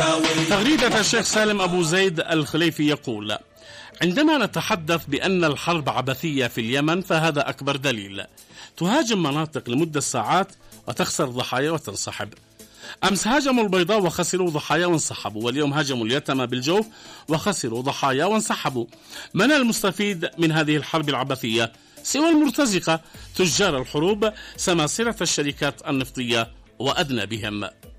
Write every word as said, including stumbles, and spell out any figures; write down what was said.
تغريدة الشيخ سالم أبو زيد الخليفي يقول: عندما نتحدث بأن الحرب عبثية في اليمن فهذا أكبر دليل. تهاجم مناطق لمدة ساعات وتخسر ضحايا وتنسحب. أمس هاجموا البيضاء وخسروا ضحايا وانسحبوا، واليوم هاجموا اليتامى بالجوف وخسروا ضحايا وانسحبوا. من المستفيد من هذه الحرب العبثية سوى المرتزقة تجار الحروب سماسرة الشركات النفطية وأدنى بهم؟